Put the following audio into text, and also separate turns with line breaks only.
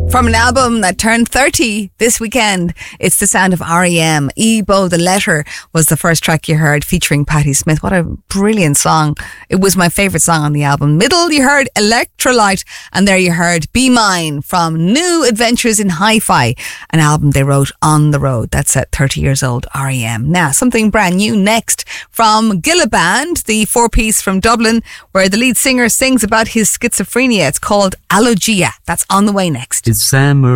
From an album that turned 30 this weekend, it's the sound of R.E.M. Ebo the Letter was the first track you heard, featuring Patti Smith. What a brilliant song. It was my favourite song on the album. Middle, you heard Electrolyte, and there you heard Be Mine from New Adventures in Hi-Fi, an album they wrote on the road. That's at 30 years old, R.E.M. Now, something brand new next from Gilla Band, the four-piece from Dublin, where the lead singer sings about his schizophrenia. It's called Alogia. That's on the way next.
It's Sam